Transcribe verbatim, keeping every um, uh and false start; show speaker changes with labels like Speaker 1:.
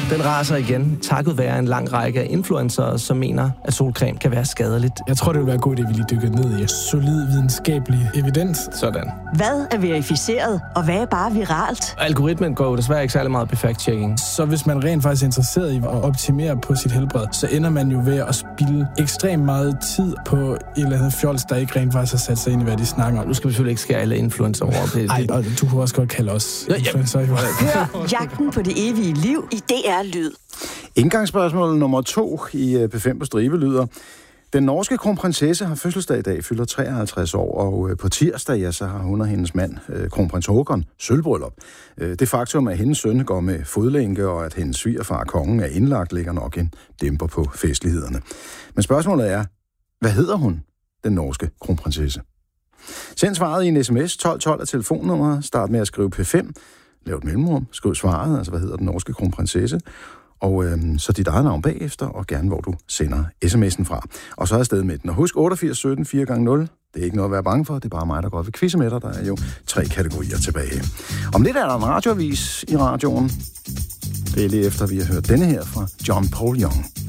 Speaker 1: Den raser igen, takket være en lang række af influencere, som mener, at solcreme kan være skadeligt.
Speaker 2: Jeg tror, det vil være god idé, at vi lige dykker ned i solid videnskabelig evidens.
Speaker 1: Sådan.
Speaker 3: Hvad er verificeret, og hvad er bare viralt?
Speaker 1: Algoritmen går jo desværre ikke særlig meget på fact-checking.
Speaker 2: Så hvis man rent faktisk er interesseret i at optimere på sit helbred, så ender man jo ved at spilde ekstremt meget tid på et eller andet fjols, der ikke rent faktisk har sat sig ind i, hvad de snakker om.
Speaker 1: Nu skal vi selvfølgelig ikke skære alle influencer over. Det,
Speaker 2: Ej, og du kunne også godt kalde os
Speaker 1: ja,
Speaker 2: influencer.
Speaker 3: Hør Jagten på det evige liv i D R Lyd.
Speaker 4: Indgangsspørgsmål nummer to i P fem på stribe lyder: den norske kronprinsesse har fødselsdag i dag, fylder treoghalvtreds år, og på tirsdag, ja, så har hun og hendes mand, kronprins Håkon, sølvbryllup. Det faktum, at hendes søn går med fodlænke, og at hendes svigerfar, kongen, er indlagt, ligger nok en dæmper på festlighederne. Men spørgsmålet er, hvad hedder hun, den norske kronprinsesse? Send svaret i en sms, tolv tolv af telefonnummeret, start med at skrive P fem, lav et mellemrum, skriv svaret, altså hvad hedder den norske kronprinsesse, og øhm, så dit eget navn bagefter, og gerne hvor du sender sms'en fra. Og så er jeg afsted med den. Og husk otteogfirs sytten fire gange nul. Det er ikke noget at være bange for, det er bare mig, der går ved quizze med dig. Der er jo tre kategorier tilbage. Om lidt er der en radioavis i radioen. Det er lige efter, vi har hørt denne her fra John Paul Young.